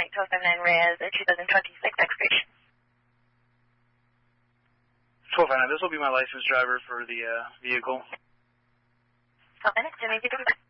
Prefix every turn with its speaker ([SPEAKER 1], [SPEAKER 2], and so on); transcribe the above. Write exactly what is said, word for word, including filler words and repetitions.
[SPEAKER 1] Mike two seven nine Res, a two thousand twenty-six expiration.
[SPEAKER 2] twelve five nine, this will be my licensed driver for the uh, vehicle.
[SPEAKER 1] twelve minutes, Jimmy,